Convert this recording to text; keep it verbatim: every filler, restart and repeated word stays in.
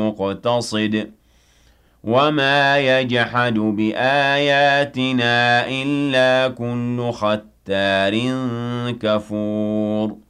مُقْتَصِدٍ وَمَا يَجْحَدُ بِآيَاتِنَا إِلَّا كُلُّ خَتَّارٍ كَفُورٍ